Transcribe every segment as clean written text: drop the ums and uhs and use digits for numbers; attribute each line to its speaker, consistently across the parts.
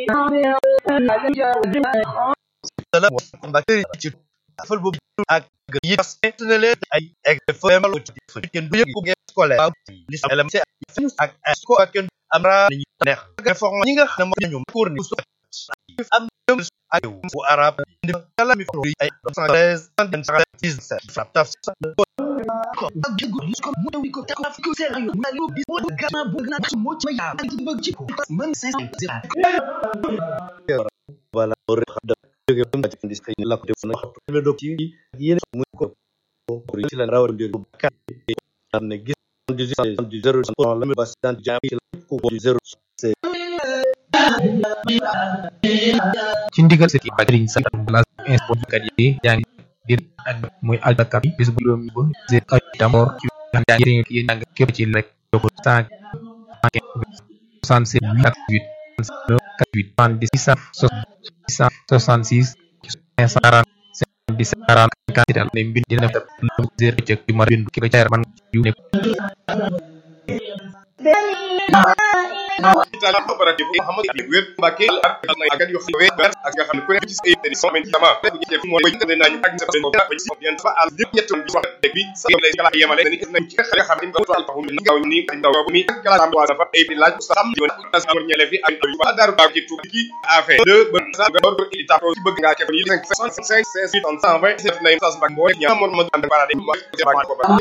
Speaker 1: la bakteeri ci fal bu ak yi na leen ay examen ci ken du yëpp scolaire li LMC ak ko ak amra ñu neex réforme ñi nga xam ne ñu cour ni am ak fu arab ndi kala mi fo ay 13 voilà jóge ba ci industrie la ko def na le doc ci yene muy ko ci la raw de bakkat am ne gis du 0 la me bas dans jam ci ko du 0 c'est
Speaker 2: ci ndigal ci Serigne Sa la info kat yi jang di ak muy albakat bis bu juroom bu z ay tamor ci jang yi jang képp ci rek ko 167 66 540 17 40 ne mbind dina zéro ci ci ma bindu ki ko jaar man yu ne
Speaker 3: Itala coopérative Mohamed Ali wér Mbacké ak ak yo xé ak nga xam ne ku nekk ci ay édition men dama bu def mooy ñu nañu ak sa bopp ba ci bien fa al lépp ñett bi wax dëgg bi sa lay kala yemale ni nañ ci nga xam ne nga toal taxu ni ngaw ni ndaw mi kala am wa dafa ay laaj sa xam ñu as ngor ñele fi ak ba daru ba ci tuuti ki affaire de ba sa gor ko ita ko ci bëgg nga képp ni 5 65 120 def nañ sas bak boy ñam mo and parade mo ko ba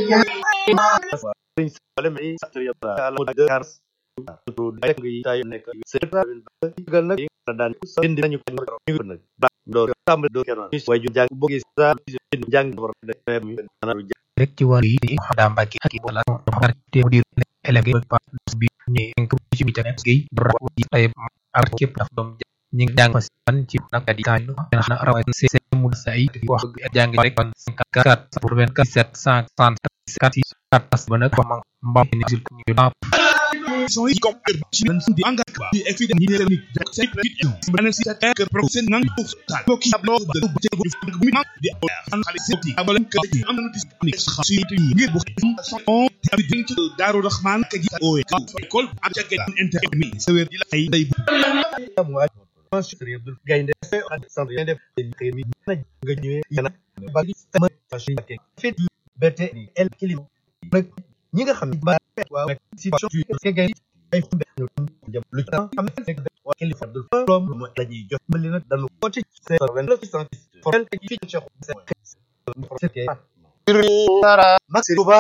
Speaker 1: wala may satria ala mo de cars do nek yi tay nek c'est gal nak daan indi nañu ko ñu nak do tam do kenn way ju jang bo gis sa jang war na
Speaker 2: rek ci war yi da Mbacké ak wala parti dir élève ba bi ñi ko ci bi tax gay raw yi tay ar képp daf doom ñi jang fa fan ci nak di tan na raway c'est mu say wax jang rek 54 pour 27 134 ba nak mbam ni jil ñu da
Speaker 4: sont y compris di engagement di expliquer ni leen ni c'est prévision mané ci que professeur nang pour tal ko ki ablo de mi di an xali ci abalen que am na disponible ci ngir bu son di ding ci Daaru Rahman ka gi o école ak ca internet mi sewer di la ay day
Speaker 1: Serigne Abdou Gaynde centre yende mi nga ñëwé yana ba di sama fait bete el kilim nak ñi nga xam ba waaw situation ci gay ay fumbe ñu jëm lu ci am wa kilifa dul lom mo lañuy jox mel nak dañu ko ci 29 formel ci Cheikh